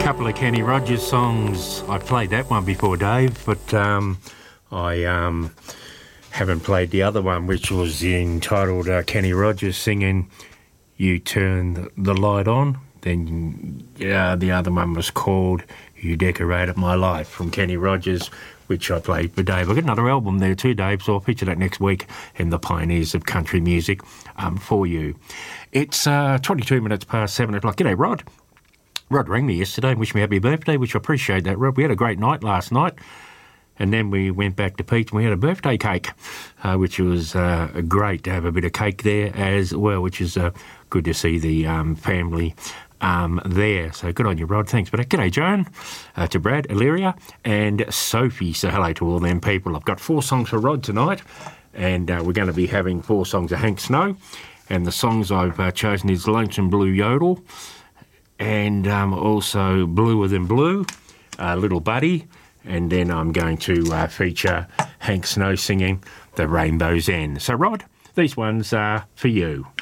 couple of Kenny Rogers songs. I played that one before, Dave, but I haven't played the other one, which was entitled Kenny Rogers singing You Turn the Light On. Then the other one was called You Decorated My Life from Kenny Rogers, which I played for Dave. I've got another album there too, Dave, so I'll feature that next week in the Pioneers of Country Music for you. It's 22 minutes past 7 o'clock. G'day, Rod. Rod rang me yesterday and wished me happy birthday, which I appreciate that, Rod. We had a great night last night, and then we went back to Pete and we had a birthday cake, which was great to have a bit of cake there as well, which is good to see the family there. So good on you, Rod. Thanks for that. G'day, Joan, to Brad, Illyria, and Sophie. So hello to all them people. I've got 4 songs for Rod tonight, and we're going to be having 4 songs of Hank Snow, and the songs I've chosen is Lonesome Blue Yodel, and also Bluer Than Blue, Little Buddy, and then I'm going to feature Hank Snow singing The Rainbow's End. So, Rod, these ones are for you.